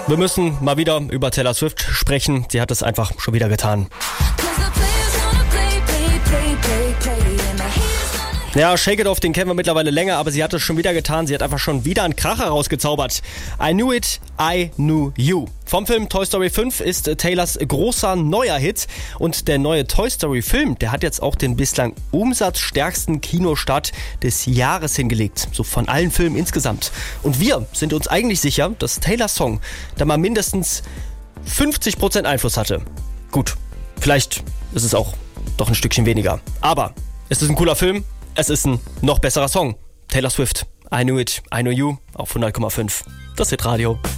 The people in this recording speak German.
Wir müssen mal wieder über Taylor Swift sprechen. Sie hat es einfach schon wieder getan. Ja, Shake It Off, den kennen wir mittlerweile länger, aber sie hat es schon wieder getan. Sie hat einfach schon wieder einen Kracher rausgezaubert. I Knew It, I Knew You. Vom Film Toy Story 5 ist Taylors großer neuer Hit. Und der neue Toy Story Film, der hat jetzt auch den bislang umsatzstärksten Kinostart des Jahres hingelegt. So von allen Filmen insgesamt. Und wir sind uns eigentlich sicher, dass Taylors Song da mal mindestens 50% Einfluss hatte. Gut, vielleicht ist es auch doch ein Stückchen weniger. Aber es ist ein cooler Film. Es ist ein noch besserer Song. Taylor Swift, I Knew It, I Know You auf 100,5. Das Hitradio.